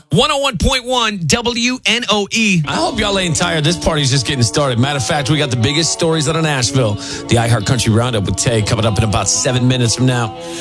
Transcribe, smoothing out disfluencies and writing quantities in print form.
101.1 WNOE. I hope y'all ain't tired. This party's just getting started. Matter of fact, we got the biggest stories out of Nashville. The iHeart Country Roundup with Tay coming up in about 7 minutes from now.